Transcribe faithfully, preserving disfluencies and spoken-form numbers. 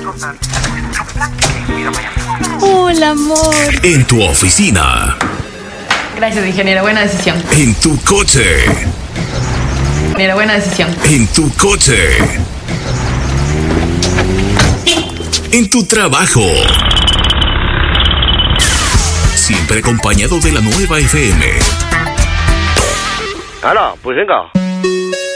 Hola, amor. En tu oficina. Gracias, ingeniero. Buena decisión. En tu coche. Ingeniero, buena decisión. En tu coche. En tu trabajo. Siempre acompañado de la nueva F M. ¡Hala! Pues venga.